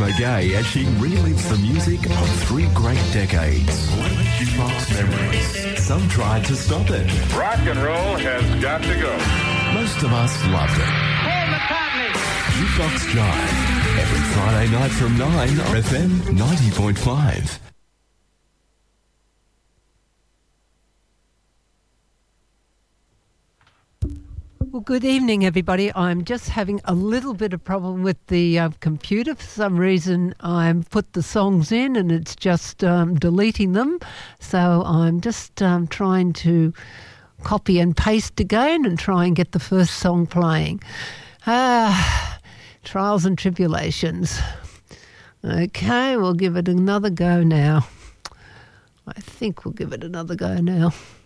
Gay as she relives the music of 3 great decades. Jukebox memories. Some tried to stop it. Rock and roll has got to go. Most of us loved it. Paul McCartney. Jukebox Jive. Every Friday night from 9 on FM 90.5. Well, good evening, everybody. I'm just having a little bit of problem with the computer. For some reason, I put the songs in and it's just deleting them. So I'm just trying to copy and paste again and try and get the first song playing. Trials and tribulations. Okay, we'll give it another go now. I think we'll give it another go now.